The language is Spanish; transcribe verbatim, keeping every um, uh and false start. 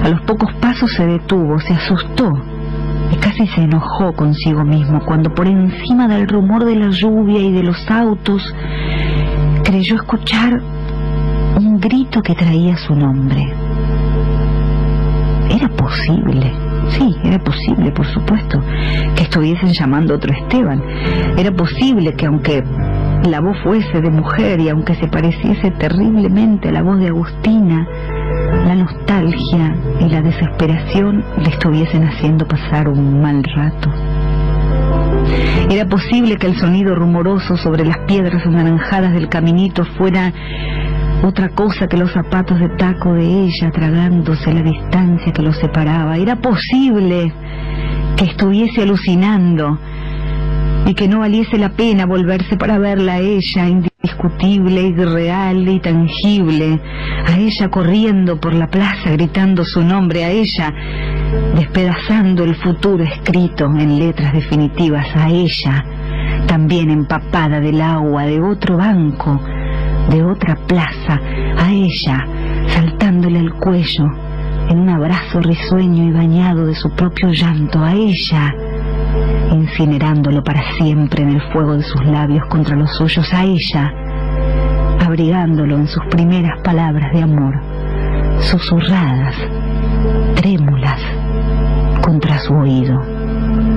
A los pocos pasos se detuvo, se asustó y casi se enojó consigo mismo cuando por encima del rumor de la lluvia y de los autos creyó escuchar un grito que traía su nombre. Era posible, sí, era posible, por supuesto, que estuviesen llamando a otro Esteban. Era posible que aunque la voz fuese de mujer y aunque se pareciese terriblemente a la voz de Agustina, la nostalgia y la desesperación le estuviesen haciendo pasar un mal rato. Era posible que el sonido rumoroso sobre las piedras anaranjadas del caminito fuera otra cosa que los zapatos de taco de ella tragándose la distancia que los separaba. Era posible que estuviese alucinando y que no valiese la pena volverse para verla a ella, indiscutible y real y tangible, a ella corriendo por la plaza gritando su nombre, a ella despedazando el futuro escrito en letras definitivas, a ella también empapada del agua de otro banco, de otra plaza, a ella saltándole al cuello en un abrazo risueño y bañado de su propio llanto, a ella incinerándolo para siempre en el fuego de sus labios contra los suyos, a ella abrigándolo en sus primeras palabras de amor, susurradas, trémulas contra su oído.